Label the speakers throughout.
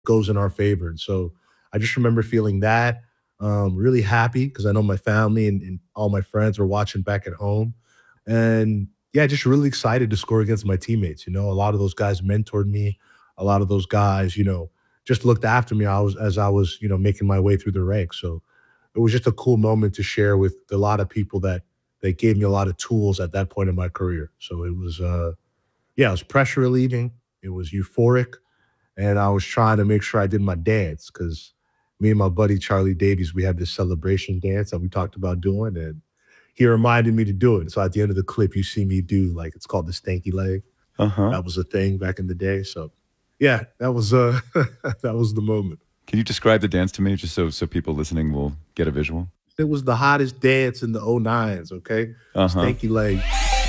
Speaker 1: goes in our favor. And so I just remember feeling that, really happy because I know my family and all my friends were watching back at home. And yeah, just really excited to score against my teammates. You know, a lot of those guys mentored me. A lot of those guys, just looked after me. As I was, making my way through the ranks. So it was just a cool moment to share with a lot of people that gave me a lot of tools at that point in my career. So it was, yeah, it was pressure relieving. It was euphoric, and I was trying to make sure I did my dance because me and my buddy Charlie Davies, we had this celebration dance that we talked about doing, and he reminded me to do it. So at the end of the clip, you see me do like it's called the stanky leg.
Speaker 2: Uh-huh.
Speaker 1: That was a thing back in the day. So yeah, that was that was the moment.
Speaker 2: Can you describe the dance to me just so people listening will get a visual?
Speaker 1: It was the hottest dance in the '09s. Okay,
Speaker 2: Uh-huh.
Speaker 1: stanky leg.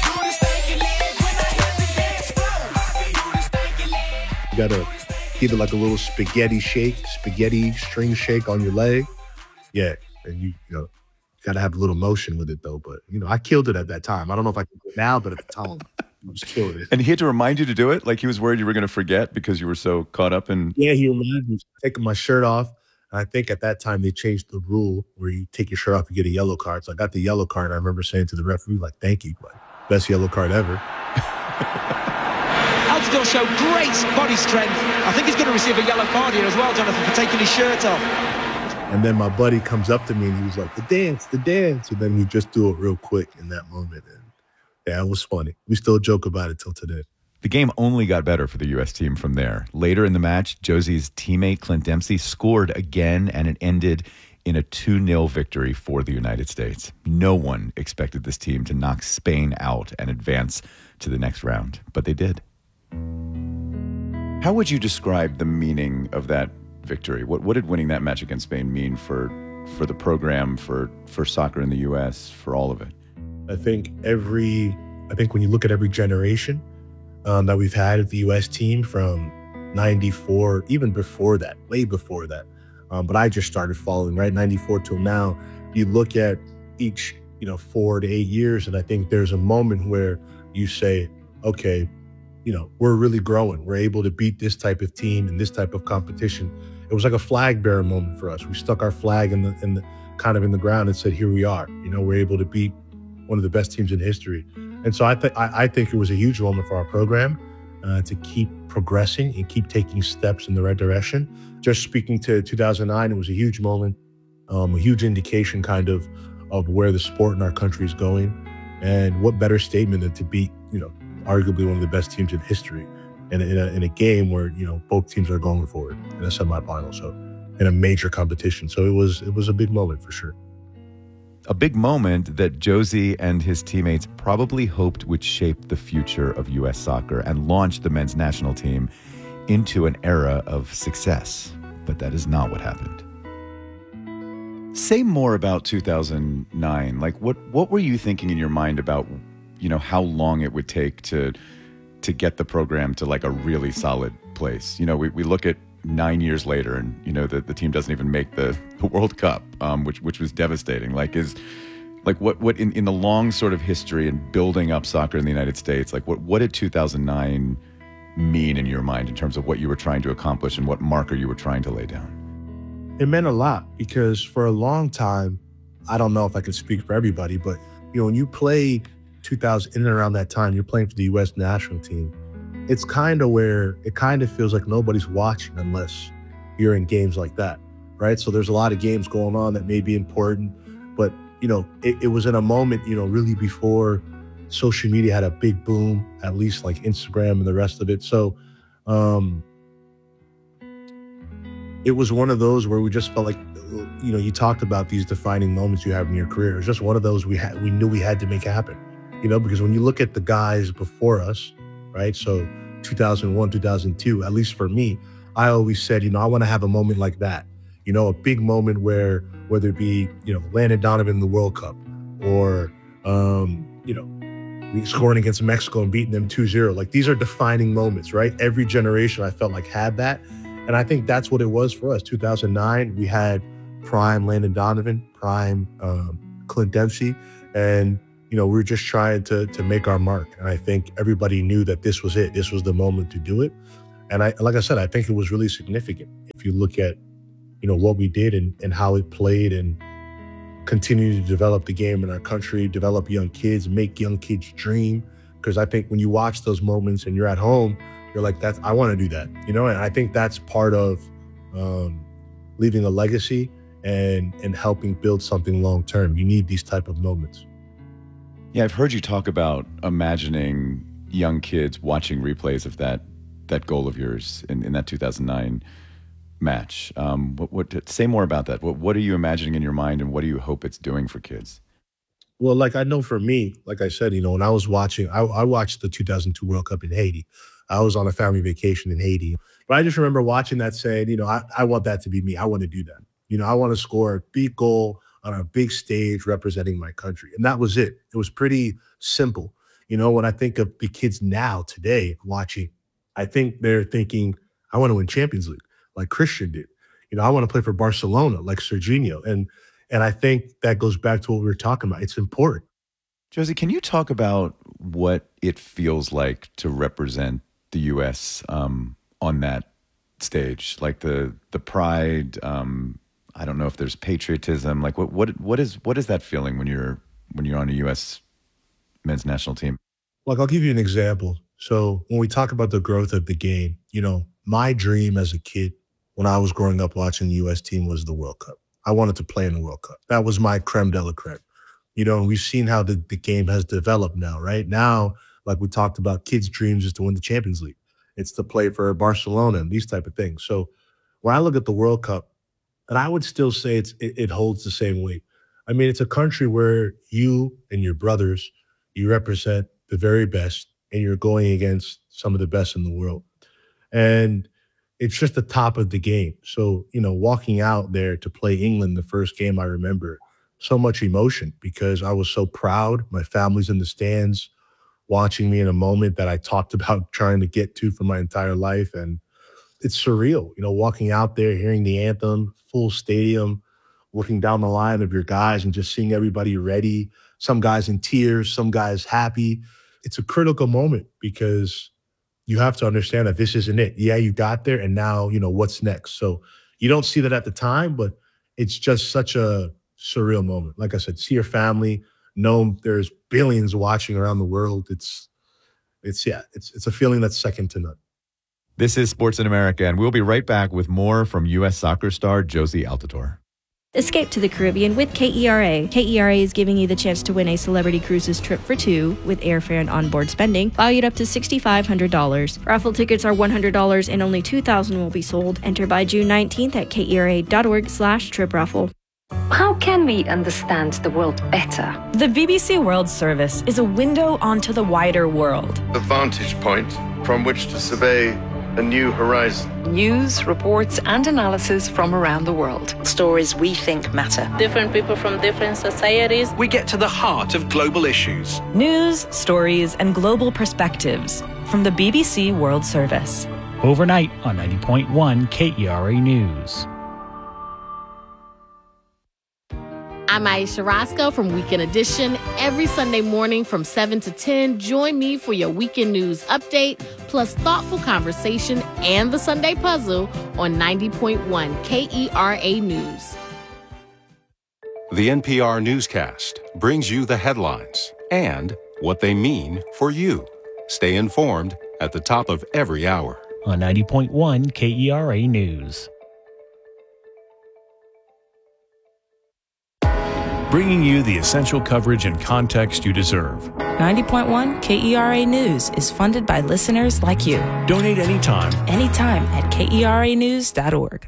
Speaker 1: You gotta give it like a little spaghetti shake, spaghetti string shake on your leg. Yeah, and you gotta have a little motion with it though. But I killed it at that time. I don't know if I can do it now, but at the time, I just killed it.
Speaker 2: And he had to remind you to do it? Like he was worried you were going to forget because you were so caught up in...
Speaker 1: Yeah, he reminded me taking my shirt off. And I think at that time they changed the rule where you take your shirt off, you get a yellow card. So I got the yellow card. And I remember saying to the referee, like, "Thank you, like, best yellow card ever."
Speaker 3: Altidore showed great body strength. I think he's going to receive a yellow card here as well, Jonathan, for taking his shirt off.
Speaker 1: And then my buddy comes up to me and he was like, the dance, the dance. And then we just do it real quick in that moment. And yeah, it was funny. We still joke about it till today.
Speaker 2: The game only got better for the U.S. team from there. Later in the match, Josie's teammate Clint Dempsey scored again, and it ended in a 2-0 victory for the United States. No one expected this team to knock Spain out and advance to the next round, but they did. How would you describe the meaning of that victory? What did winning that match against Spain mean for the program, for soccer in the U.S., for all of it?
Speaker 1: I think when you look at every generation that we've had at the U.S. team from 94, even before that, way before that. But I just started following, right? 94 till now, you look at each, 4 to 8 years, and I think there's a moment where you say, okay, we're really growing. We're able to beat this type of team and this type of competition. It was like a flag bearer moment for us. We stuck our flag in the kind of in the ground and said, here we are. We're able to beat one of the best teams in history. And so I think it was a huge moment for our program to keep progressing and keep taking steps in the right direction. Just speaking to 2009, it was a huge moment, a huge indication kind of where the sport in our country is going. And what better statement than to beat, arguably one of the best teams in history in a game where, both teams are going forward in a semifinal. So in a major competition. So it was a big moment for sure.
Speaker 2: A big moment that Josie and his teammates probably hoped would shape the future of U.S. soccer and launch the men's national team into an era of success. But that is not what happened. Say more about 2009. Like, what were you thinking in your mind about, how long it would take to get the program to like a really solid place? We look at 9 years later, and the team doesn't even make the World Cup, which was devastating. What in the long sort of history and building up soccer in the United States, like what did 2009 mean in your mind in terms of what you were trying to accomplish and what marker you were trying to lay down?
Speaker 1: It meant a lot because for a long time, I don't know if I can speak for everybody, but when you play 2000 in and around that time, you're playing for the U.S. national team. It's kind of where it kind of feels like nobody's watching unless you're in games like that, right? So there's a lot of games going on that may be important, but it was in a moment, really before social media had a big boom, at least like Instagram and the rest of it. So it was one of those where we just felt like, you talked about these defining moments you have in your career. It was just one of those we knew we had to make happen, because when you look at the guys before us, right? So 2001, 2002, at least for me, I always said, I want to have a moment like that, a big moment where, whether it be, Landon Donovan in the World Cup or, we scoring against Mexico and beating them 2-0. Like, these are defining moments, right? Every generation I felt like had that. And I think that's what it was for us. 2009, we had prime Landon Donovan, prime Clint Dempsey, and we were just trying to make our mark. And I think everybody knew that this was it. This was the moment to do it. And like I said, I think it was really significant. If you look at, what we did and how it played and continue to develop the game in our country, develop young kids, make young kids dream. Because I think when you watch those moments and you're at home, you're like, I want to do that, And I think that's part of leaving a legacy and helping build something long term. You need these type of moments.
Speaker 2: Yeah, I've heard you talk about imagining young kids watching replays of that goal of yours in that 2009 match. Say more about that. What are you imagining in your mind, and what do you hope it's doing for kids?
Speaker 1: Well, like I know for me, like I said, when I was watching, I watched the 2002 World Cup in Haiti. I was on a family vacation in Haiti. But I just remember watching that saying, I want that to be me. I want to do that. I want to score a big goal on a big stage representing my country. And that was it. It was pretty simple. When I think of the kids now today watching, I think they're thinking, I want to win Champions League like Christian did. I want to play for Barcelona like Serginho. And I think that goes back to what we were talking about. It's important.
Speaker 2: Josie, can you talk about what it feels like to represent the U.S. On that stage? Like the pride, I don't know if there's patriotism. Like what is that feeling when you're on a U.S. men's national team?
Speaker 1: Like, I'll give you an example. So when we talk about the growth of the game, my dream as a kid when I was growing up watching the U.S. team was the World Cup. I wanted to play in the World Cup. That was my creme de la creme. And we've seen how the game has developed now, right? Now, like we talked about, kids' dreams is to win the Champions League. It's to play for Barcelona and these type of things. So when I look at the World Cup, and I would still say it holds the same weight. I mean, it's a country where you and your brothers, you represent the very best, and you're going against some of the best in the world. And it's just the top of the game. So, walking out there to play England the first game, I remember so much emotion because I was so proud. My family's in the stands watching me in a moment that I talked about trying to get to for my entire life. And it's surreal, walking out there, hearing the anthem, full stadium, looking down the line of your guys and just seeing everybody ready. Some guys in tears, some guys happy. It's a critical moment because you have to understand that this isn't it. Yeah, you got there, and now, what's next? So you don't see that at the time, but it's just such a surreal moment. Like I said, see your family, know there's billions watching around the world. It's a feeling that's second to none.
Speaker 2: This is Sports in America, and we'll be right back with more from U.S. soccer star Josie Altidore.
Speaker 4: Escape to the Caribbean with KERA. KERA is giving you the chance to win a Celebrity Cruises trip for two with airfare and onboard spending, valued up to $6,500. Raffle tickets are $100 and only 2,000 will be sold. Enter by June 19th at kera.org/trip raffle.
Speaker 5: How can we understand the world better?
Speaker 6: The BBC World Service is a window onto the wider world.
Speaker 7: A vantage point from which to survey a new horizon.
Speaker 5: News, reports, and analysis from around the world.
Speaker 8: Stories we think matter.
Speaker 9: Different people from different societies.
Speaker 10: We get to the heart of global issues.
Speaker 6: News, stories, and global perspectives from the BBC World Service.
Speaker 11: Overnight on 90.1 KERA News.
Speaker 12: I'm Aisha Roscoe from Weekend Edition. Every Sunday morning from 7 to 10, join me for your weekend news update, plus thoughtful conversation and the Sunday puzzle on 90.1 KERA News.
Speaker 13: The NPR newscast brings you the headlines and what they mean for you. Stay informed at the top of every hour.
Speaker 11: On 90.1 KERA News. Bringing you the essential coverage and context you deserve.
Speaker 6: 90.1 KERA News is funded by listeners like you.
Speaker 11: Donate anytime.
Speaker 6: Anytime at KERAnews.org.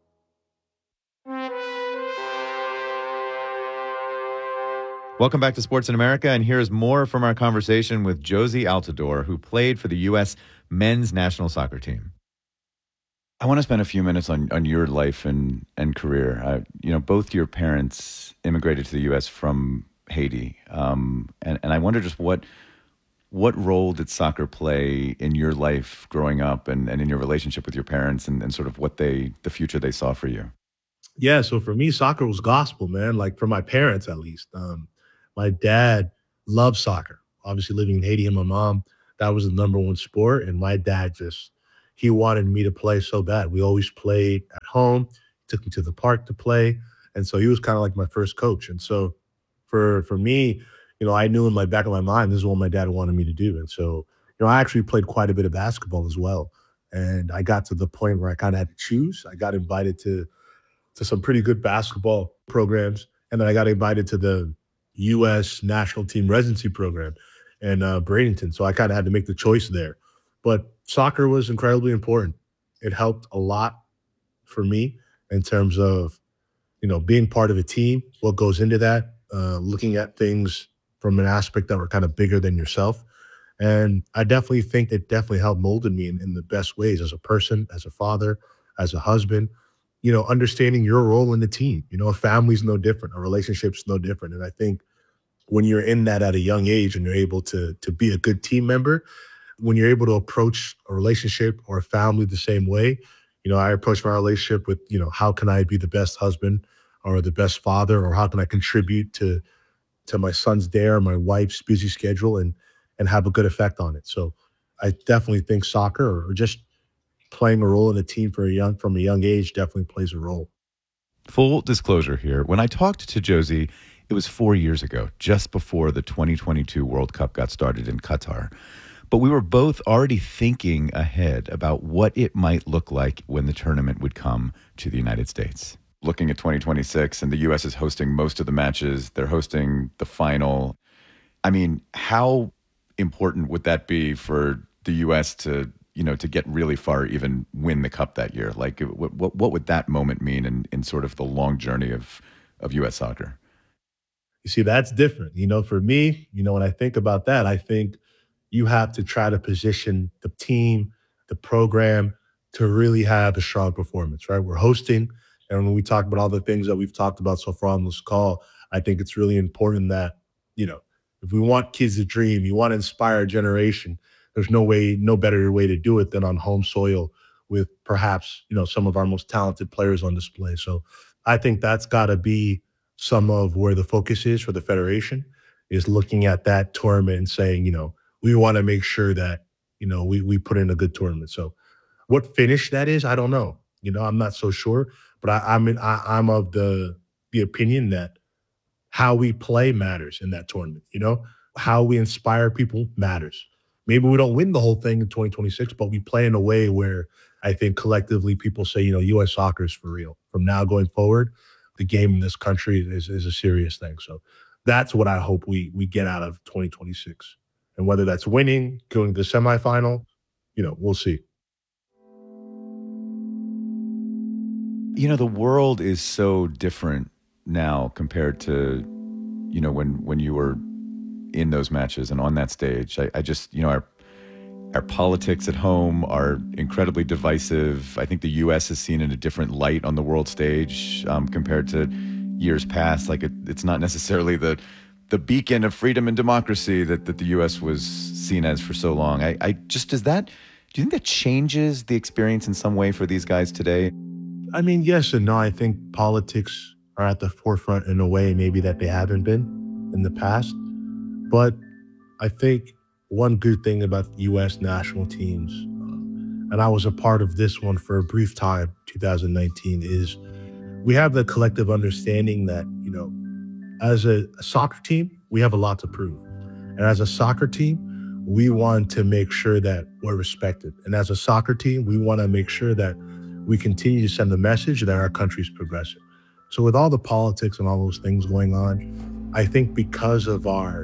Speaker 2: Welcome back to Sports in America, and here's more from our conversation with Josie Altidore, who played for the U.S. men's national soccer team. I want to spend a few minutes on your life and career. Both your parents immigrated to the U.S. from Haiti, and I wonder just what role did soccer play in your life growing up and in your relationship with your parents and sort of the future they saw for you?
Speaker 1: Yeah, so for me, soccer was gospel, man. Like for my parents, at least. My dad loved soccer. Obviously, living in Haiti, and my mom, that was the number one sport, and my dad he wanted me to play so bad. We always played at home, took me to the park to play. And so he was kind of like my first coach. And so for me, I knew in my back of my mind, this is what my dad wanted me to do. And so, I actually played quite a bit of basketball as well. And I got to the point where I kind of had to choose. I got invited to some pretty good basketball programs. And then I got invited to the U.S. national team residency program in Bradenton. So I kind of had to make the choice there. But soccer was incredibly important. It helped a lot for me in terms of, being part of a team, what goes into that, looking at things from an aspect that were kind of bigger than yourself. And I definitely think it definitely helped molded me in the best ways as a person, as a father, as a husband, understanding your role in the team. A family's no different, a relationship's no different. And I think when you're in that at a young age and you're able to be a good team member, when you're able to approach a relationship or a family the same way, I approach my relationship with, how can I be the best husband or the best father, or how can I contribute to my son's day or my wife's busy schedule and have a good effect on it. So I definitely think soccer or just playing a role in a team from a young age definitely plays a role.
Speaker 2: Full disclosure here, when I talked to Jozy, it was 4 years ago, just before the 2022 World Cup got started in Qatar. But we were both already thinking ahead about what it might look like when the tournament would come to the United States. Looking at 2026, and the U.S. is hosting most of the matches. They're hosting the final. I mean, how important would that be for the U.S. to get really far, even win the Cup that year? Like, what would that moment mean in sort of the long journey of U.S. soccer?
Speaker 1: You see, that's different. For me, when I think about that, I think you have to try to position the team, the program, to really have a strong performance, right? We're hosting, and when we talk about all the things that we've talked about so far on this call, I think it's really important that, if we want kids to dream, you want to inspire a generation, there's no better way to do it than on home soil with perhaps, some of our most talented players on display. So I think that's got to be some of where the focus is for the Federation, is looking at that tournament and saying, we want to make sure that, we put in a good tournament. So what finish that is, I don't know. I'm not so sure, but I'm of the opinion that how we play matters in that tournament. How we inspire people matters. Maybe we don't win the whole thing in 2026, but we play in a way where I think collectively people say, U.S. soccer is for real. From now going forward, the game in this country is a serious thing. So that's what I hope we get out of 2026. And whether that's winning, going to the semifinal, we'll see.
Speaker 2: The world is so different now compared to, when you were in those matches and on that stage. I just, our politics at home are incredibly divisive. I think the U.S. is seen in a different light on the world stage compared to years past. Like it's not necessarily the beacon of freedom and democracy that the U.S. was seen as for so long. Do you think that changes the experience in some way for these guys today?
Speaker 1: I mean, yes and no. I think politics are at the forefront in a way maybe that they haven't been in the past. But I think one good thing about the U.S. national teams, and I was a part of this one for a brief time, 2019, is we have the collective understanding that, as a soccer team, we have a lot to prove. And as a soccer team, we want to make sure that we're respected. And as a soccer team, we want to make sure that we continue to send the message that our country is progressive. So with all the politics and all those things going on, I think because of our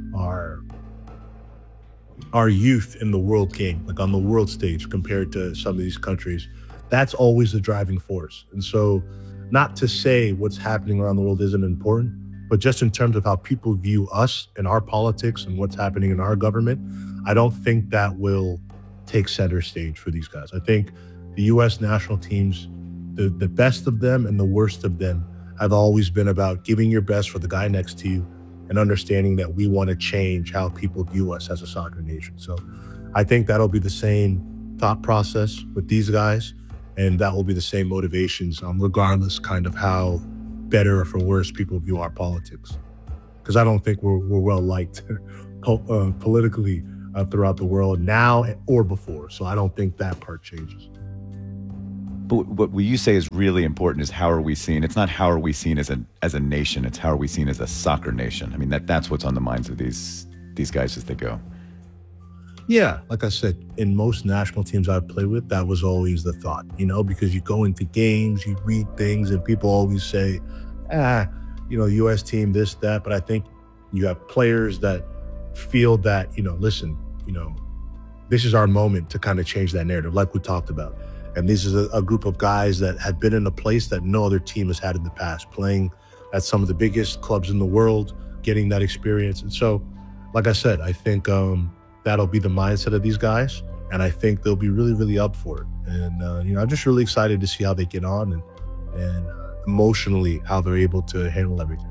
Speaker 1: youth in the world game, like on the world stage compared to some of these countries, that's always the driving force. And so not to say what's happening around the world isn't important, but just in terms of how people view us and our politics and what's happening in our government, I don't think that will take center stage for these guys. I think the U.S. national teams, the best of them and the worst of them, have always been about giving your best for the guy next to you and understanding that we want to change how people view us as a soccer nation. So I think that'll be the same thought process with these guys, and that will be the same motivations, regardless kind of how better or for worse people view our politics. Because I don't think we're well liked politically throughout the world now or before. So I don't think that part changes.
Speaker 2: But what you say is really important is how are we seen? It's not how are we seen as a nation. It's how are we seen as a soccer nation. I mean, that's what's on the minds of these guys as they go.
Speaker 1: Yeah, like I said, in most national teams I've played with, that was always the thought, because you go into games, you read things, and people always say, U.S. team, this, that. But I think you have players that feel that, listen, this is our moment to kind of change that narrative, like we talked about. And this is a group of guys that had been in a place that no other team has had in the past, playing at some of the biggest clubs in the world, getting that experience. And so, like I said, I think that'll be the mindset of these guys. And I think they'll be really, really up for it. And, I'm just really excited to see how they get on and emotionally how they're able to handle everything.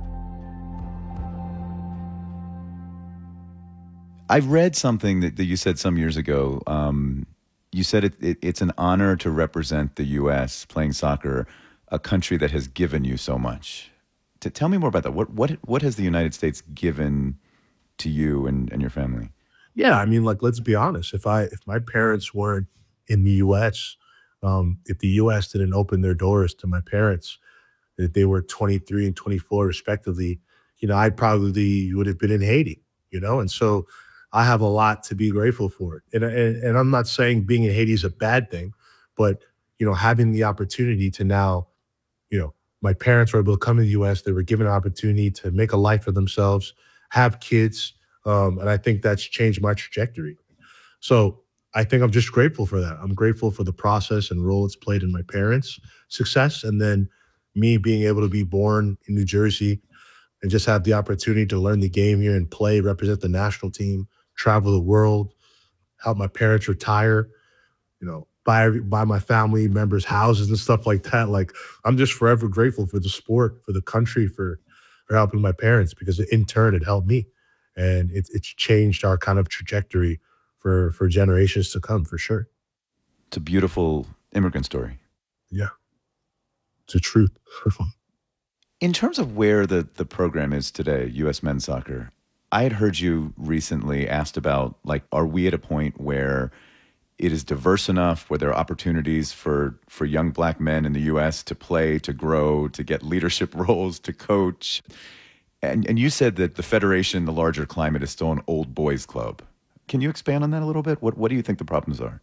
Speaker 2: I read something that you said some years ago. You said it's an honor to represent the U.S. playing soccer, a country that has given you so much. Tell me more about that. What has the United States given to you and your family?
Speaker 1: Yeah, I mean, let's be honest. If my parents weren't in the U.S., if the U.S. didn't open their doors to my parents, if they were 23 and 24 respectively, I probably would have been in Haiti, and so I have a lot to be grateful for. And I'm not saying being in Haiti is a bad thing, but, having the opportunity to now, my parents were able to come to the U.S. They were given an opportunity to make a life for themselves, have kids. And I think that's changed my trajectory. So I think I'm just grateful for that. I'm grateful for the process and role it's played in my parents' success. And then me being able to be born in New Jersey and just have the opportunity to learn the game here and play, represent the national team, travel the world, help my parents retire, buy my family members houses and stuff like that. Like, I'm just forever grateful for the sport, for the country, for helping my parents, because in turn it helped me. And it's changed our kind of trajectory for generations to come, for sure.
Speaker 2: It's a beautiful immigrant story.
Speaker 1: Yeah, it's the truth.
Speaker 2: In terms of where the program is today, U.S. men's soccer, I had heard you recently asked about, are we at a point where it is diverse enough, where there are opportunities for young black men in the U.S. to play, to grow, to get leadership roles, to coach? And you said that the federation, the larger climate, is still an old boys club. Can you expand on that a little bit? What do you think the problems are?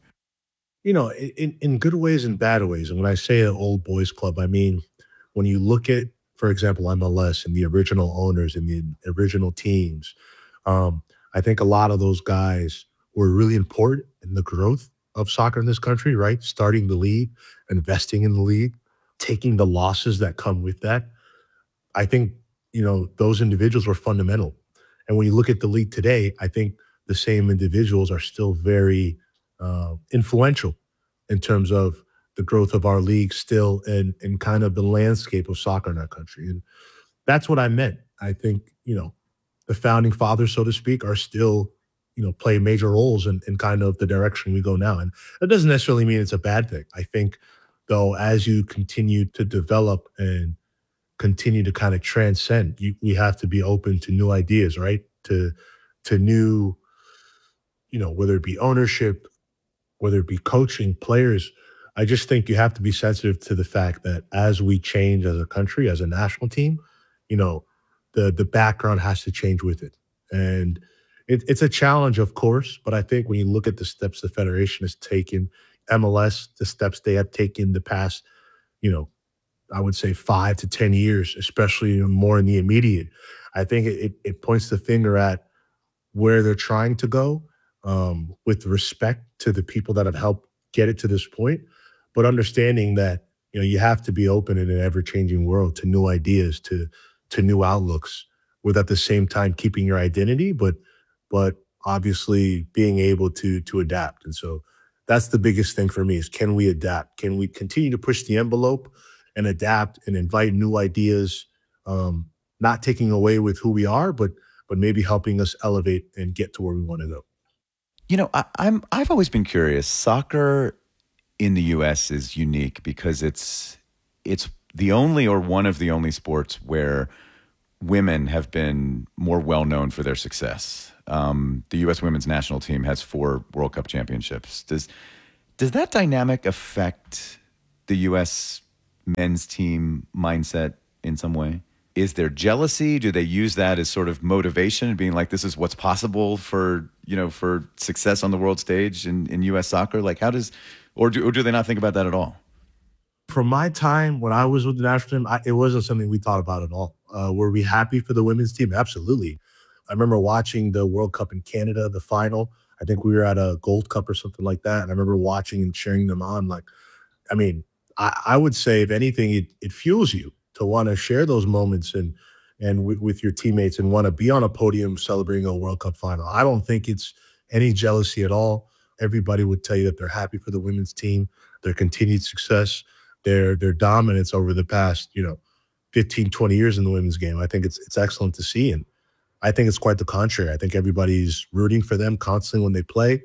Speaker 1: In good ways and bad ways. And when I say an old boys club, I mean, when you look at, for example, MLS and the original owners and the original teams, I think a lot of those guys were really important in the growth of soccer in this country, right? Starting the league, investing in the league, taking the losses that come with that. I think, those individuals were fundamental. And when you look at the league today, I think the same individuals are still very influential in terms of the growth of our league still and kind of the landscape of soccer in our country. And that's what I meant. I think, the founding fathers, so to speak, are still, play major roles in kind of the direction we go now. And that doesn't necessarily mean it's a bad thing. I think, though, as you continue to develop and continue to kind of transcend, we have to be open to new ideas, right? To new, whether it be ownership, whether it be coaching, players. I just think you have to be sensitive to the fact that as we change as a country, as a national team, the background has to change with it. And it's a challenge, of course, but I think when you look at the steps the Federation has taken, MLS, the steps they have taken the past, I would say 5 to 10 years, especially more in the immediate, I think it points the finger at where they're trying to go, with respect to the people that have helped get it to this point, but understanding that, you have to be open in an ever-changing world to new ideas, to new outlooks, with at the same time keeping your identity, but obviously being able to adapt. And so that's the biggest thing for me is, can we adapt? Can we continue to push the envelope and adapt and invite new ideas, not taking away with who we are, but maybe helping us elevate and get to where we want to go?
Speaker 2: I've always been curious. Soccer in the U.S. is unique because it's the only or one of the only sports where women have been more well known for their success. The U.S. women's national team has 4 World Cup championships. Does that dynamic affect the U.S. men's team mindset in some way? Is there jealousy? Do they use that as sort of motivation, being like, this is what's possible for success on the world stage in U.S. soccer? Like, or do they not think about that at all?
Speaker 1: From my time when I was with the national team, it wasn't something we thought about at all. Were we happy for the women's team? Absolutely. I remember watching the World Cup in Canada, the final. I think we were at a Gold Cup or something like that. And I remember watching and cheering them on. Like, I mean, I would say, if anything, it fuels you to want to share those moments and with your teammates and want to be on a podium celebrating a World Cup final. I don't think it's any jealousy at all. Everybody would tell you that they're happy for the women's team, their continued success, their dominance over the past, 15, 20 years in the women's game. I think it's excellent to see. And I think it's quite the contrary. I think everybody's rooting for them constantly when they play.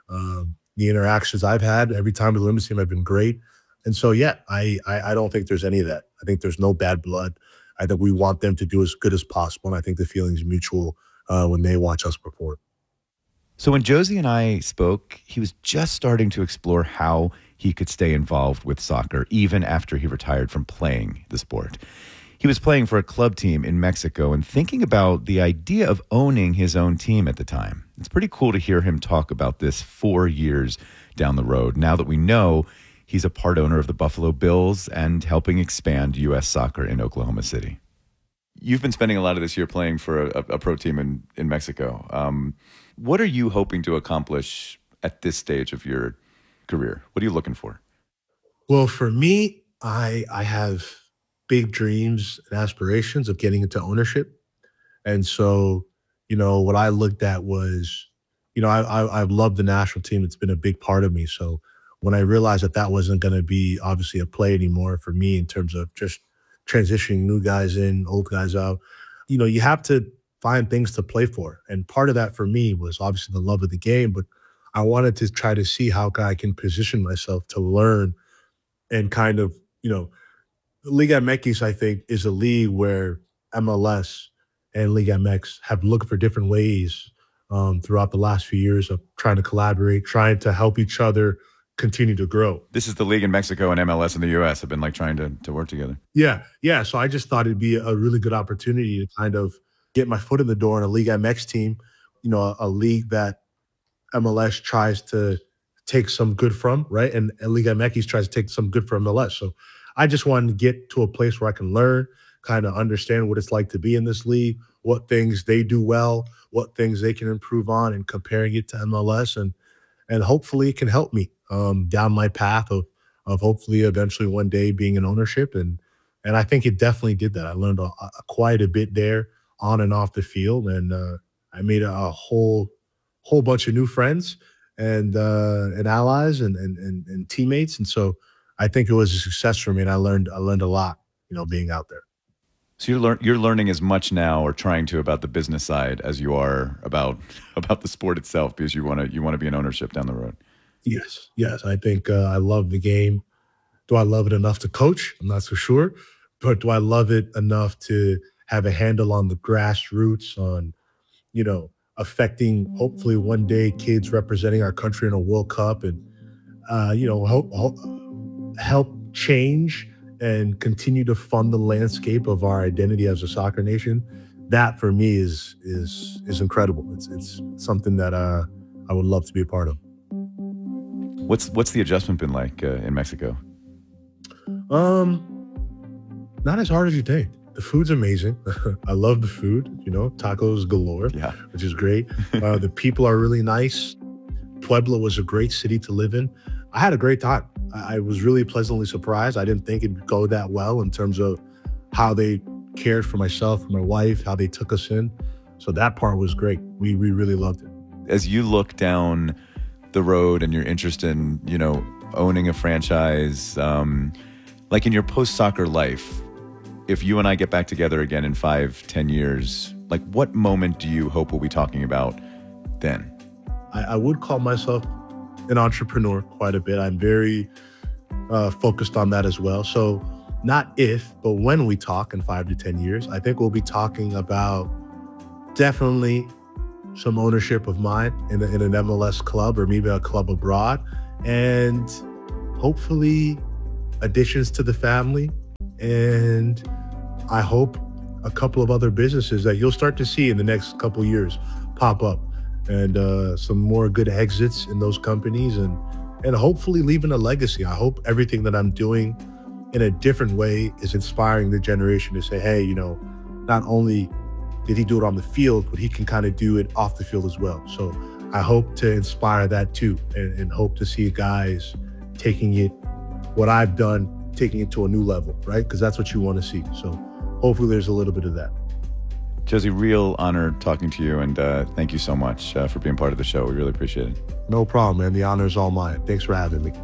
Speaker 1: The interactions I've had every time with the women's team have been great. And so, yeah, I don't think there's any of that. I think there's no bad blood. I think we want them to do as good as possible. And I think the feeling's mutual when they watch us perform.
Speaker 2: So when Josie and I spoke, he was just starting to explore how he could stay involved with soccer even after he retired from playing the sport. He was playing for a club team in Mexico and thinking about the idea of owning his own team at the time. It's pretty cool to hear him talk about this 4 years down the road, now that we know he's a part owner of the Buffalo Bills and helping expand U.S. soccer in Oklahoma City. You've been spending a lot of this year playing for a pro team in Mexico. What are you hoping to accomplish at this stage of your career? What are you looking for?
Speaker 1: Well, for me, I have big dreams and aspirations of getting into ownership. And so, what I looked at was, I've loved the national team. It's been a big part of me. So when I realized that wasn't going to be obviously a play anymore for me in terms of just transitioning new guys in, old guys out, you have to find things to play for. And part of that for me was obviously the love of the game, but I wanted to try to see how I can position myself to learn and kind of, Liga MX, I think, is a league where MLS and Liga MX have looked for different ways throughout the last few years of trying to collaborate, trying to help each other continue to grow.
Speaker 2: This is the league in Mexico, and MLS in the U.S. have been trying to work together.
Speaker 1: Yeah. So I just thought it'd be a really good opportunity to kind of get my foot in the door in a Liga MX team, a league that MLS tries to take some good from, right? And Liga MX tries to take some good from MLS. So I just wanted to get to a place where I can learn, kind of understand what it's like to be in this league, what things they do well, what things they can improve on, and comparing it to MLS. And hopefully it can help me down my path of hopefully eventually one day being in ownership. And I think it definitely did that. I learned quite a bit there on and off the field. And I made a whole bunch of new friends and allies and teammates. And so I think it was a success for me. And I learned a lot, being out there.
Speaker 2: So you're learning as much now, or trying to, about the business side as you are about the sport itself, because you want to be in ownership down the road.
Speaker 1: Yes. I think I love the game. Do I love it enough to coach? I'm not so sure. But do I love it enough to have a handle on the grassroots, on, affecting hopefully one day kids representing our country in a World Cup, and, help change and continue to fund the landscape of our identity as a soccer nation? That for me is incredible. It's something that I would love to be a part of.
Speaker 2: What's the adjustment been like in Mexico?
Speaker 1: Not as hard as you think. The food's amazing. I love the food, tacos galore, which is great. The people are really nice. Puebla was a great city to live in. I had a great time. I was really pleasantly surprised. I didn't think it'd go that well in terms of how they cared for myself and my wife, how they took us in. So that part was great. We really loved it.
Speaker 2: As you look down the road and your interest in, owning a franchise, like in your post-soccer life, if you and I get back together again in 5-10 years, like what moment do you hope we'll be talking about then?
Speaker 1: I would call myself an entrepreneur quite a bit. I'm very focused on that as well. So not if, but when we talk in 5 to 10 years, I think we'll be talking about definitely some ownership of mine in an MLS club or maybe a club abroad, and hopefully additions to the family. And I hope a couple of other businesses that you'll start to see in the next couple of years pop up, and some more good exits in those companies, and hopefully leaving a legacy. I hope everything that I'm doing in a different way is inspiring the generation to say, hey, not only did he do it on the field, but he can kind of do it off the field as well. So I hope to inspire that too, and hope to see guys taking it, what I've done, taking it to a new level, right? Because that's what you want to see. So hopefully there's a little bit of that.
Speaker 2: Josie, real honor talking to you, and thank you so much for being part of the show. We really appreciate it.
Speaker 1: No problem, man. The honor is all mine. Thanks for having me.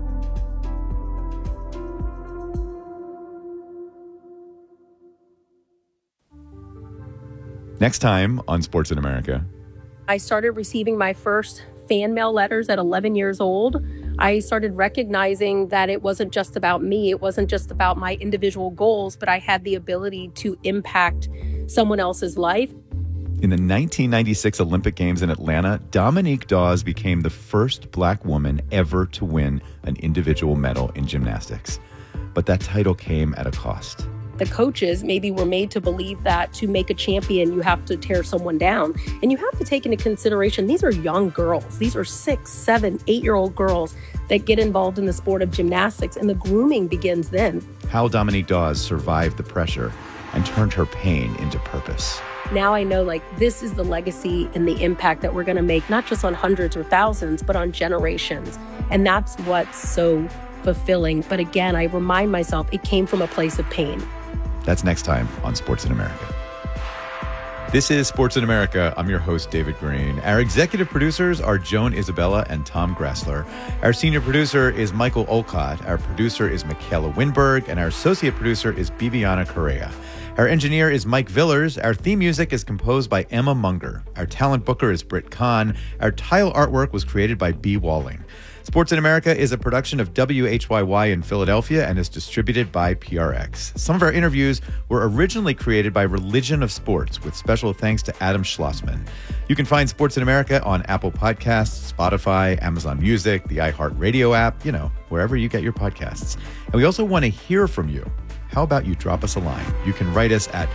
Speaker 2: Next time on Sports in America.
Speaker 14: I started receiving my first fan mail letters at 11 years old. I started recognizing that it wasn't just about me. It wasn't just about my individual goals, but I had the ability to impact someone else's life.
Speaker 2: In the 1996 Olympic Games in Atlanta, Dominique Dawes became the first Black woman ever to win an individual medal in gymnastics. But that title came at a cost.
Speaker 14: The coaches maybe were made to believe that to make a champion, you have to tear someone down. And you have to take into consideration, these are young girls. These are 6, 7, 8-year-old girls that get involved in the sport of gymnastics, and the grooming begins then.
Speaker 2: How Dominique Dawes survived the pressure and turned her pain into purpose.
Speaker 14: Now I know, this is the legacy and the impact that we're going to make, not just on hundreds or thousands, but on generations. And that's what's so fulfilling. But again, I remind myself it came from a place of pain.
Speaker 2: That's next time on Sports in America. This is Sports in America. I'm your host, David Green. Our executive producers are Joan Isabella and Tom Grassler. Our senior producer is Michael Olcott. Our producer is Michaela Winberg. And our associate producer is Bibiana Correa. Our engineer is Mike Villers. Our theme music is composed by Emma Munger. Our talent booker is Britt Kahn. Our tile artwork was created by B. Walling. Sports in America is a production of WHYY in Philadelphia and is distributed by PRX. Some of our interviews were originally created by Religion of Sports, with special thanks to Adam Schlossman. You can find Sports in America on Apple Podcasts, Spotify, Amazon Music, the iHeartRadio app, wherever you get your podcasts. And we also want to hear from you. How about you drop us a line? You can write us at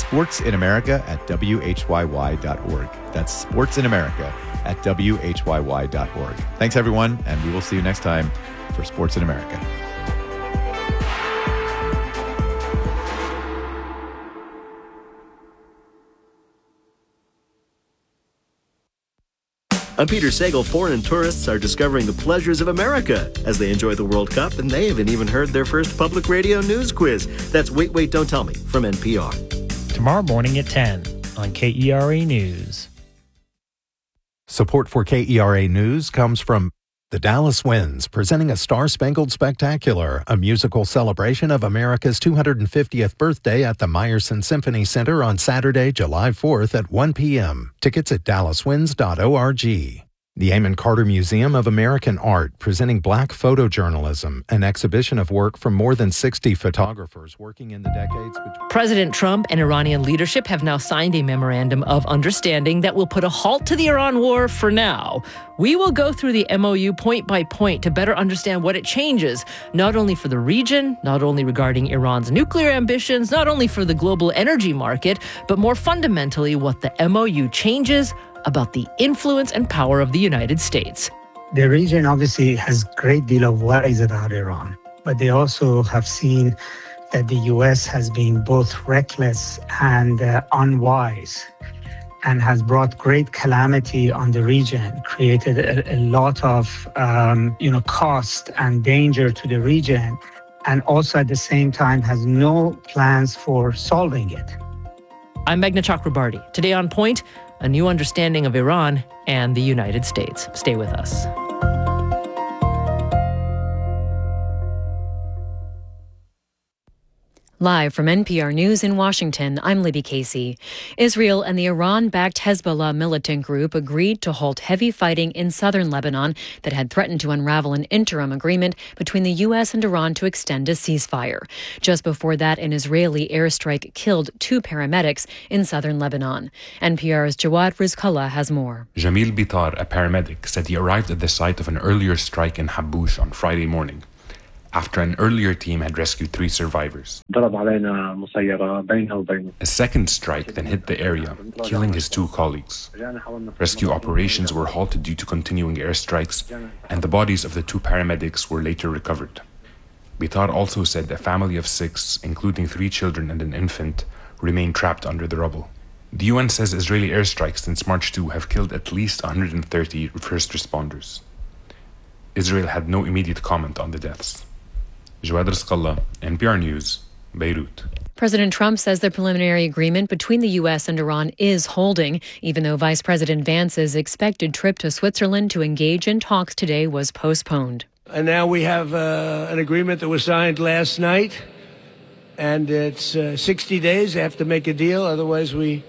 Speaker 2: sportsinamerica@whyy.org. That's sportsinamerica@whyy.org. Thanks, everyone, and we will see you next time for Sports in America.
Speaker 15: I'm Peter Sagal. Foreign tourists are discovering the pleasures of America as they enjoy the World Cup, and they haven't even heard their first public radio news quiz. That's Wait, Wait, Don't Tell Me from NPR.
Speaker 16: Tomorrow morning at 10 on KERA News.
Speaker 17: Support for KERA News comes from the Dallas Winds, presenting a Star-Spangled Spectacular, a musical celebration of America's 250th birthday at the Meyerson Symphony Center on Saturday, July 4th at 1 p.m. Tickets at dallaswinds.org. The Amon Carter Museum of American Art, presenting Black photojournalism, an exhibition of work from more than 60 photographers working in the decades between...
Speaker 18: President Trump and Iranian leadership have now signed a memorandum of understanding that will put a halt to the Iran war for now. We will go through the MOU point by point to better understand what it changes, not only for the region, not only regarding Iran's nuclear ambitions, not only for the global energy market, but more fundamentally what the MOU changes about the influence and power of the United States.
Speaker 19: The region obviously has a great deal of worries about Iran, but they also have seen that the U.S. has been both reckless and unwise, and has brought great calamity on the region, created a lot of cost and danger to the region, and also at the same time has no plans for solving it.
Speaker 18: I'm Meghna Chakrabarty. Today on Point, a new understanding of Iran and the United States. Stay with us.
Speaker 20: Live from NPR News in Washington, I'm Libby Casey. Israel and the Iran-backed Hezbollah militant group agreed to halt heavy fighting in southern Lebanon that had threatened to unravel an interim agreement between the U.S. and Iran to extend a ceasefire. Just before that, an Israeli airstrike killed 2 paramedics in southern Lebanon. NPR's Jawad Rizkallah has more.
Speaker 21: Jamil Bitar, a paramedic, said he arrived at the site of an earlier strike in Haboush on Friday morning, after an earlier team had rescued 3 survivors. A second strike then hit the area, killing his 2 colleagues. Rescue operations were halted due to continuing airstrikes, and the bodies of the 2 paramedics were later recovered. Bitar also said a family of 6, including 3 children and an infant, remain trapped under the rubble. The UN says Israeli airstrikes since March 2 have killed at least 130 first responders. Israel had no immediate comment on the deaths. Jawad Rizkallah, NPR News, Beirut.
Speaker 20: President Trump says the preliminary agreement between the U.S. and Iran is holding, even though Vice President Vance's expected trip to Switzerland to engage in talks today was postponed.
Speaker 22: And now we have an agreement that was signed last night, and it's 60 days. They have to make a deal, otherwise we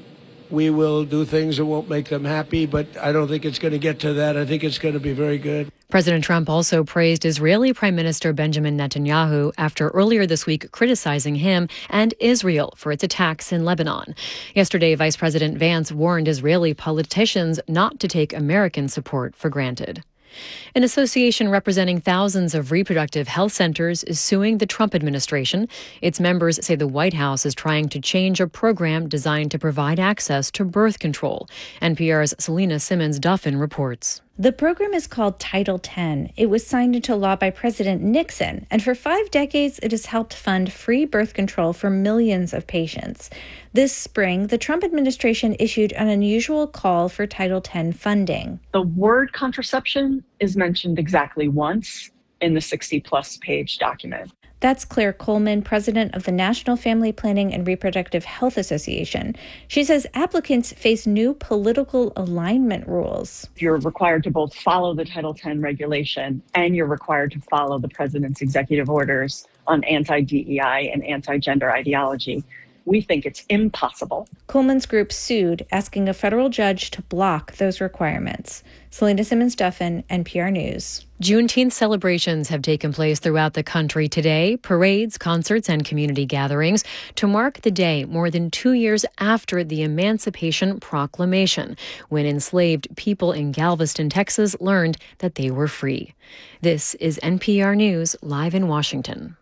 Speaker 22: will do things that won't make them happy, but I don't think it's going to get to that. I think it's going to be very good.
Speaker 20: President Trump also praised Israeli Prime Minister Benjamin Netanyahu after earlier this week criticizing him and Israel for its attacks in Lebanon. Yesterday, Vice President Vance warned Israeli politicians not to take American support for granted. An association representing thousands of reproductive health centers is suing the Trump administration. Its members say the White House is trying to change a program designed to provide access to birth control. NPR's Selena Simmons-Duffin reports.
Speaker 23: The program is called Title X. It was signed into law by President Nixon, and for 5 decades it has helped fund free birth control for millions of patients. This spring, the Trump administration issued an unusual call for Title X funding.
Speaker 5: The word contraception is mentioned exactly once in the 60-plus page document.
Speaker 23: That's Claire Coleman, president of the National Family Planning and Reproductive Health Association. She says applicants face new political alignment rules.
Speaker 5: You're required to both follow the Title X regulation and you're required to follow the president's executive orders on anti-DEI and anti-gender ideology. We think it's impossible.
Speaker 23: Coleman's group sued, asking a federal judge to block those requirements. Selena Simmons-Duffin, NPR News.
Speaker 20: Juneteenth celebrations have taken place throughout the country today, parades, concerts, and community gatherings to mark the day more than 2 years after the Emancipation Proclamation, when enslaved people in Galveston, Texas learned that they were free. This is NPR News, live in Washington.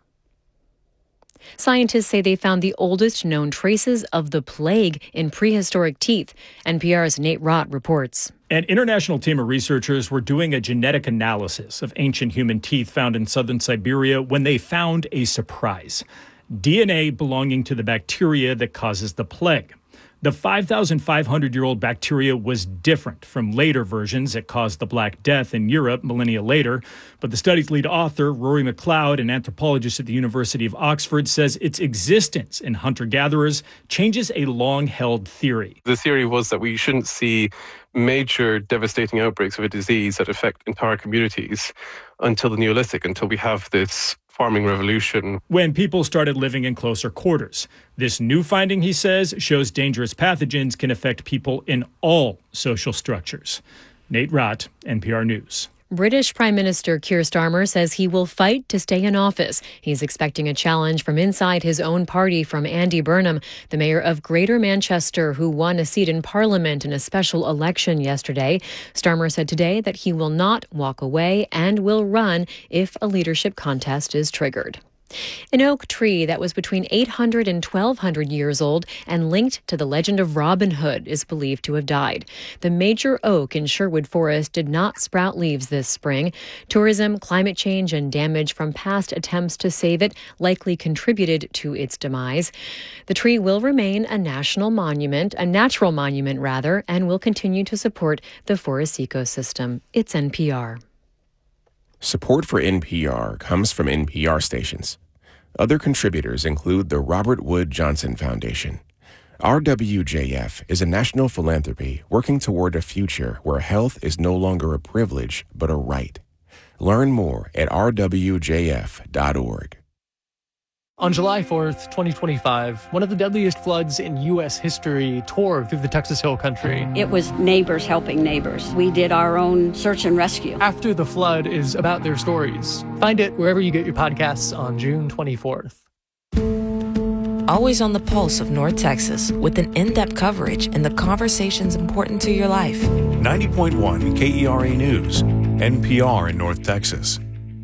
Speaker 20: Scientists say they found the oldest known traces of the plague in prehistoric teeth. NPR's Nate Rott reports.
Speaker 11: An international team of researchers were doing a genetic analysis of ancient human teeth found in southern Siberia when they found a surprise: DNA belonging to the bacteria that causes the plague. The 5,500-year-old bacteria was different from later versions that caused the Black Death in Europe millennia later. But the study's lead author, Rory McLeod, an anthropologist at the University of Oxford, says its existence in hunter-gatherers changes a long-held theory.
Speaker 24: The theory was that we shouldn't see major devastating outbreaks of a disease that affect entire communities until the Neolithic, until we have this farming revolution.
Speaker 11: When people started living in closer quarters. This new finding, he says, shows dangerous pathogens can affect people in all social structures. Nate Rott, NPR News.
Speaker 20: British Prime Minister Keir Starmer says he will fight to stay in office. He's expecting a challenge from inside his own party from Andy Burnham, the mayor of Greater Manchester, who won a seat in Parliament in a special election yesterday. Starmer said today that he will not walk away and will run if a leadership contest is triggered. An oak tree that was between 800 and 1,200 years old and linked to the legend of Robin Hood is believed to have died. The major oak in Sherwood Forest did not sprout leaves this spring. Tourism, climate change, and damage from past attempts to save it likely contributed to its demise. The tree will remain a natural monument, and will continue to support the forest ecosystem. It's NPR.
Speaker 25: Support for NPR comes from NPR stations. Other contributors include the Robert Wood Johnson Foundation. RWJF is a national philanthropy working toward a future where health is no longer a privilege, but a right. Learn more at rwjf.org.
Speaker 3: On July 4th, 2025, one of the deadliest floods in U.S. history tore through the Texas Hill Country.
Speaker 4: It was neighbors helping neighbors. We did our own search and rescue.
Speaker 3: After the Flood is about their stories. Find it wherever you get your podcasts on June 24th.
Speaker 7: Always on the pulse of North Texas with an in-depth coverage and the conversations important to your life.
Speaker 8: 90.1 KERA News, NPR in North Texas.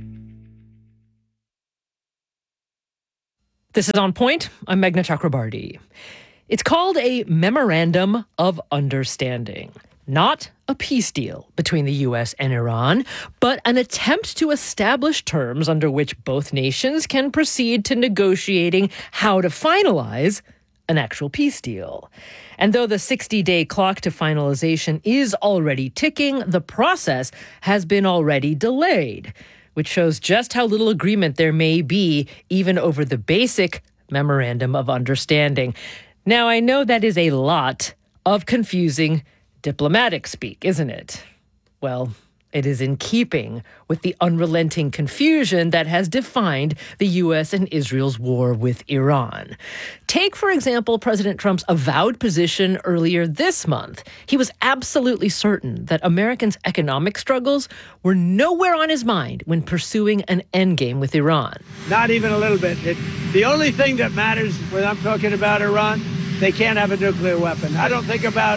Speaker 18: This is On Point. I'm Meghna Chakrabarti. It's called a Memorandum of Understanding, not a peace deal between the U.S. and Iran, but an attempt to establish terms under which both nations can proceed to negotiating how to finalize an actual peace deal. And though the 60-day clock to finalization is already ticking, the process has been already delayed, which shows just how little agreement there may be even over the basic Memorandum of Understanding. Now, I know that is a lot of confusing diplomatic speak, isn't it? Well, it is in keeping with the unrelenting confusion that has defined the U.S. and Israel's war with Iran. Take, for example, President Trump's avowed position earlier this month. He was absolutely certain that Americans' economic struggles were nowhere on his mind when pursuing an endgame with Iran.
Speaker 22: Not even a little bit. The only thing that matters when I'm talking about Iran, they can't have a nuclear weapon. I don't think about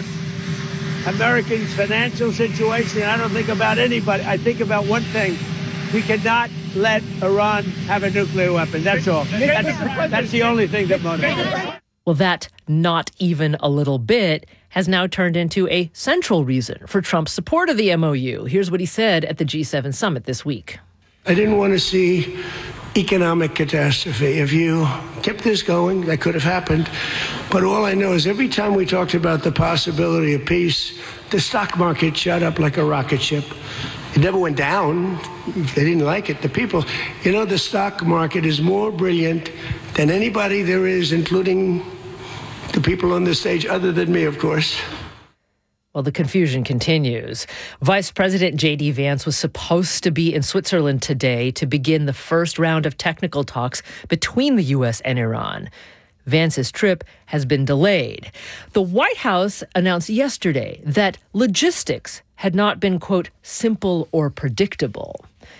Speaker 22: Americans' financial situation. I don't think about anybody. I think about one thing. We cannot let Iran have a nuclear weapon. That's all. That's the only thing that motivates.
Speaker 18: Well, that not even a little bit has now turned into a central reason for Trump's support of the MOU. Here's what he said at the G7 summit this week.
Speaker 22: I didn't want to see economic catastrophe. If you kept this going, that could have happened. But all I know is every time we talked about the possibility of peace, the stock market shot up like a rocket ship. It never went down. They didn't like it. The people, the stock market is more brilliant than anybody there is, including the people on the stage, other than me, of course.
Speaker 18: Well, the confusion continues. Vice President J.D. Vance was supposed to be in Switzerland today to begin the first round of technical talks between the U.S. and Iran. Vance's trip has been delayed. The White House announced yesterday that logistics had not been, quote, simple or predictable.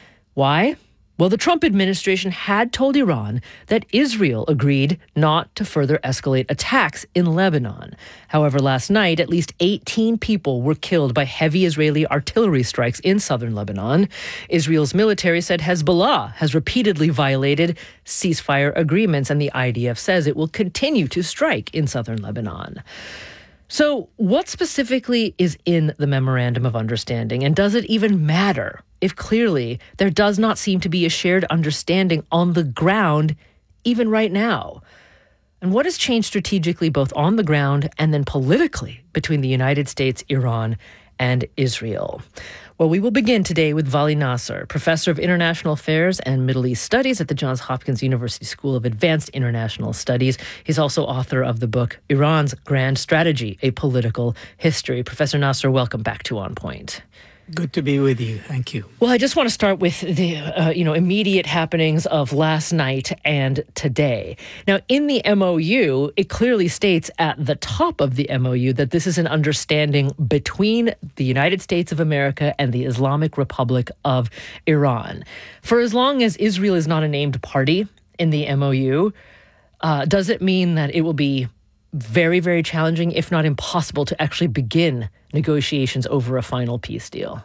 Speaker 18: Why? Well, the Trump administration had told Iran that Israel agreed not to further escalate attacks in Lebanon. However, last night, at least 18 people were killed by heavy Israeli artillery strikes in southern Lebanon. Israel's military said Hezbollah has repeatedly violated ceasefire agreements, and the IDF says it will continue to strike in southern Lebanon. So what specifically is in the Memorandum of Understanding, and does it even matter if clearly there does not seem to be a shared understanding on the ground even right now? And what has changed strategically both on the ground and then politically between the United States, Iran, and Israel? Well, we will begin today with Vali Nasr, professor of international affairs and Middle East studies at the Johns Hopkins University School of Advanced International Studies. He's also author of the book Iran's Grand Strategy, A Political History. Professor Nasr, welcome back to On Point.
Speaker 19: Good to be with you. Thank you.
Speaker 18: Well, I just want to start with the immediate happenings of last night and today. Now, in the MOU, it clearly states at the top of the MOU that this is an understanding between the United States of America and the Islamic Republic of Iran. For as long as Israel is not a named party in the MOU, does it mean that it will be very, very challenging, if not impossible, to actually begin negotiations over a final peace deal?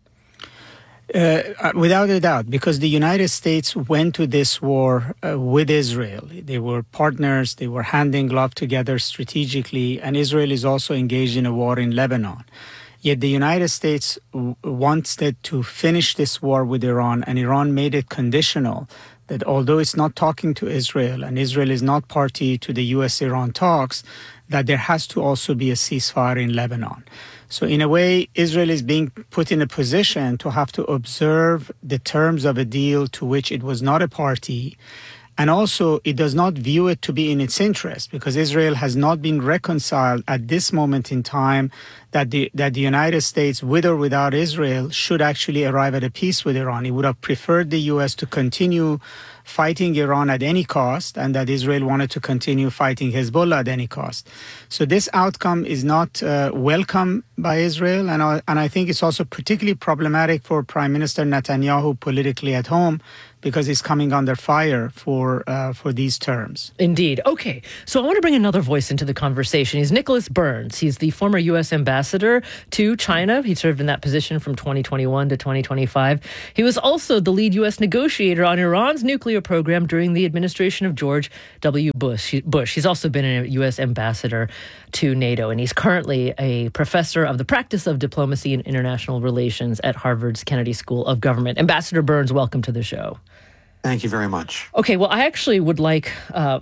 Speaker 19: Without a doubt, because the United States went to this war with Israel. They were partners, they were hand in glove together strategically, and Israel is also engaged in a war in Lebanon. Yet the United States wanted to finish this war with Iran, and Iran made it conditional that although it's not talking to Israel and Israel is not party to the U.S.-Iran talks, that there has to also be a ceasefire in Lebanon. So in a way, Israel is being put in a position to have to observe the terms of a deal to which it was not a party, And also, it does not view it to be in its interest, because Israel has not been reconciled at this moment in time that the United States, with or without Israel, should actually arrive at a peace with Iran. It would have preferred the U.S. to continue fighting Iran at any cost, and that Israel wanted to continue fighting Hezbollah at any cost. So this outcome is not welcome by Israel, and I think it's also particularly problematic for Prime Minister Netanyahu politically at home, because he's coming under fire for these terms.
Speaker 18: Indeed. Okay, so I want to bring another voice into the conversation. He's Nicholas Burns. He's the former U.S. ambassador to China. He served in that position from 2021 to 2025. He was also the lead U.S. negotiator on Iran's nuclear program during the administration of George W. Bush. He's also been a U.S. ambassador to NATO, and he's currently a professor of the practice of diplomacy and international relations at Harvard's Kennedy School of Government. Ambassador Burns, welcome to the show.
Speaker 6: Thank you very much.
Speaker 18: Okay, well, I actually would like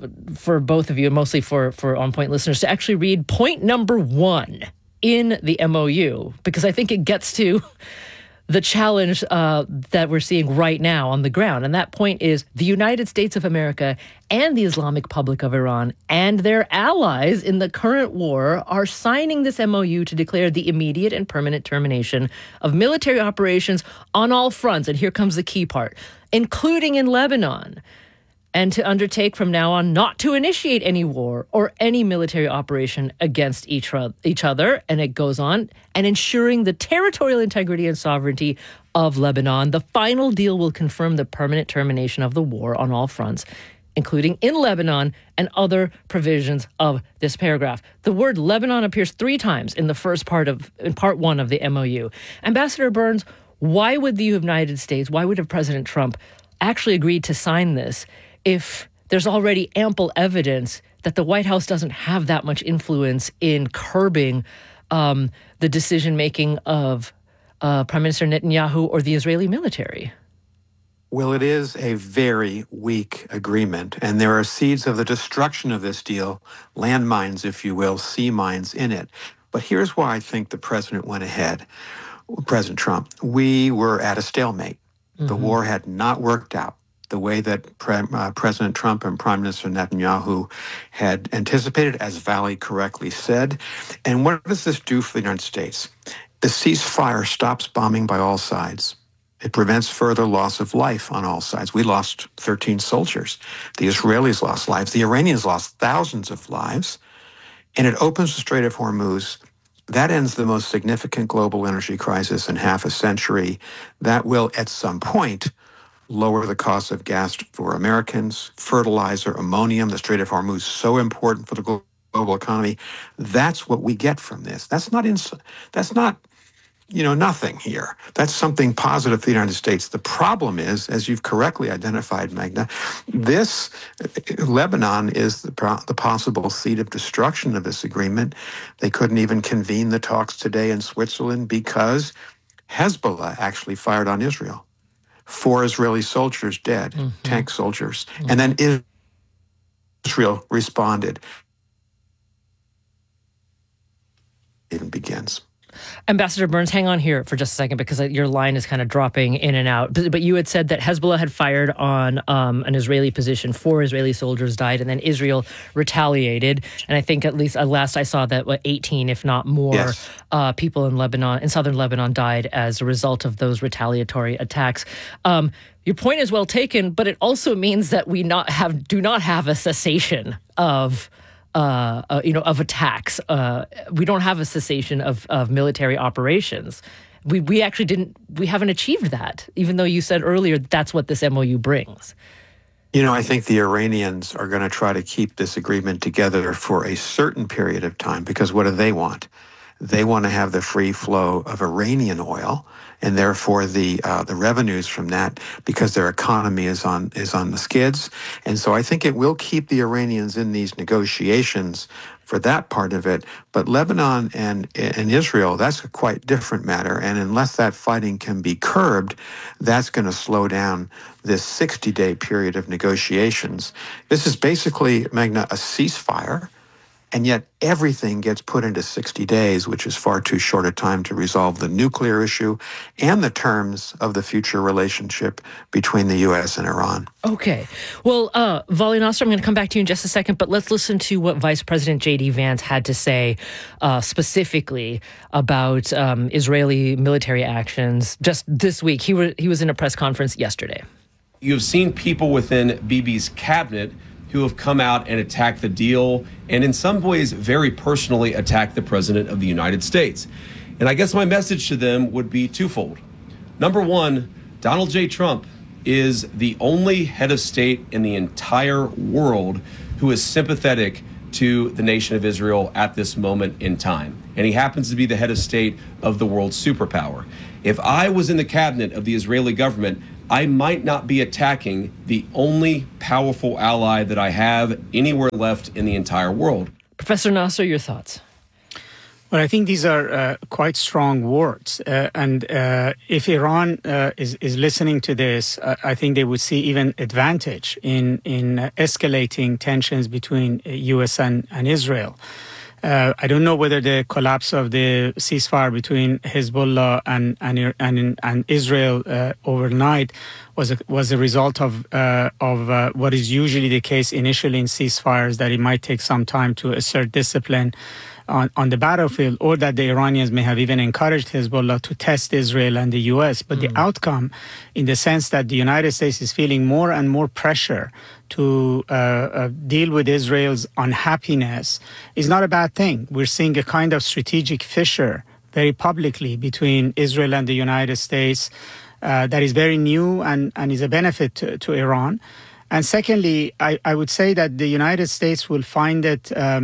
Speaker 18: for both of you, mostly for On Point listeners, to actually read point number 1 in the MOU, because I think it gets to the challenge that we're seeing right now on the ground. And that point is the United States of America and the Islamic Republic of Iran and their allies in the current war are signing this MOU to declare the immediate and permanent termination of military operations on all fronts. And here comes the key part, including in Lebanon, and to undertake from now on not to initiate any war or any military operation against each other. And it goes on, and ensuring the territorial integrity and sovereignty of Lebanon. The final deal will confirm the permanent termination of the war on all fronts, including in Lebanon, and other provisions of this paragraph. The word Lebanon appears 3 times in part 1 of the MOU. Ambassador Burns, why would the United States, why would President Trump actually agree to sign this if there's already ample evidence that the White House doesn't have that much influence in curbing the decision-making of Prime Minister Netanyahu or the Israeli military?
Speaker 6: Well, it is a very weak agreement, and there are seeds of the destruction of this deal, landmines, if you will, sea mines in it. But here's why I think the president went ahead, President Trump. We were at a stalemate. The war had not worked out the way that President Trump and Prime Minister Netanyahu had anticipated, as Valley correctly said. And what does this do for the United States? The ceasefire stops bombing by all sides. It prevents further loss of life on all sides. We lost 13 soldiers. The Israelis lost lives. The Iranians lost thousands of lives. And it opens the Strait of Hormuz. That ends the most significant global energy crisis in half a century. That will, at some point, lower the cost of gas for Americans, fertilizer, ammonium. The Strait of Hormuz is so important for the global economy. That's what we get from this. That's not nothing here. That's something positive for the United States. The problem is, as you've correctly identified, Magna, this Lebanon is the possible seed of destruction of this agreement. They couldn't even convene the talks today in Switzerland because Hezbollah actually fired on Israel. 4 Israeli soldiers dead, tank soldiers. And then Israel responded. It even begins.
Speaker 18: Ambassador Burns, hang on here for just a second, because your line is kind of dropping in and out. But you had said that Hezbollah had fired on an Israeli position. 4 Israeli soldiers died, and then Israel retaliated. And I think at least last I saw that 18, if not more, people in southern Lebanon died as a result of those retaliatory attacks. Your point is well taken, but it also means that we do not have a cessation of attacks. We don't have a cessation of military operations. We haven't achieved that, even though you said earlier that's what this MOU brings.
Speaker 6: I think the Iranians are going to try to keep this agreement together for a certain period of time, because what do they want? They want to have the free flow of Iranian oil, and therefore the revenues from that, because their economy is on the skids. And so I think it will keep the Iranians in these negotiations for that part of it. But Lebanon and Israel, that's a quite different matter. And unless that fighting can be curbed, that's going to slow down this 60-day period of negotiations. This is basically, Magna, a ceasefire. And yet everything gets put into 60 days, which is far too short a time to resolve the nuclear issue and the terms of the future relationship between the U.S. and Iran.
Speaker 18: Okay. Well, Vali Nasr, I'm going to come back to you in just a second, but let's listen to what Vice President J.D. Vance had to say specifically about Israeli military actions just this week. He was in a press conference yesterday.
Speaker 1: You've seen people within Bibi's cabinet who have come out and attacked the deal and in some ways very personally attacked the President of the United States. And I guess my message to them would be twofold. Number one, Donald J. Trump is the only head of state in the entire world who is sympathetic to the nation of Israel at this moment in time. And he happens to be the head of state of the world's superpower. If I was in the cabinet of the Israeli government, I might not be attacking the only powerful ally that I have anywhere left in the entire world.
Speaker 18: Professor Nasr, your thoughts?
Speaker 19: Well, I think these are quite strong words. And if Iran is listening to this, I think they would see even advantage in escalating tensions between U.S. and Israel. I don't know whether the collapse of the ceasefire between Hezbollah and Israel overnight was a result of what is usually the case initially in ceasefires, that it might take some time to assert discipline on the battlefield, or that the Iranians may have even encouraged Hezbollah to test Israel and the U.S. But the outcome, in the sense that the United States is feeling more and more pressure to deal with Israel's unhappiness, is not a bad thing. We're seeing a kind of strategic fissure very publicly between Israel and the United States that is very new and is a benefit to Iran. And secondly, I would say that the United States will find that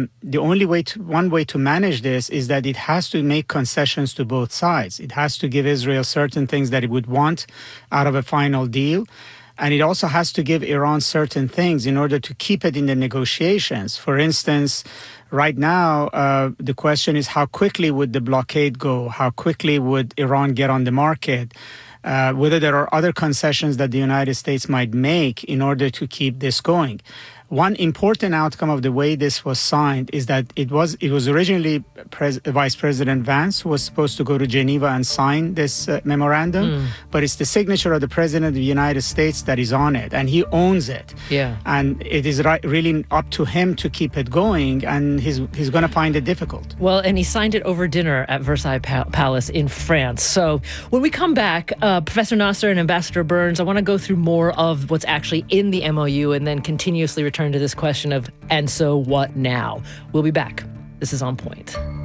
Speaker 19: one way to manage this is that it has to make concessions to both sides. It has to give Israel certain things that it would want out of a final deal. And it also has to give Iran certain things in order to keep it in the negotiations. For instance, right now, the question is how quickly would the blockade go? How quickly would Iran get on the market? Whether there are other concessions that the United States might make in order to keep this going. One important outcome of the way this was signed is that it was originally Vice President Vance who was supposed to go to Geneva and sign this memorandum, but it's the signature of the President of the United States that is on it, and he owns it.
Speaker 18: Yeah,
Speaker 19: and it is really up to him to keep it going, and he's going to find it difficult.
Speaker 18: Well, and he signed it over dinner at Versailles Palace in France. So when we come back, Professor Nasr and Ambassador Burns, I want to go through more of what's actually in the MOU and then continuously return to this question of, and so what now? We'll be back. This is On Point.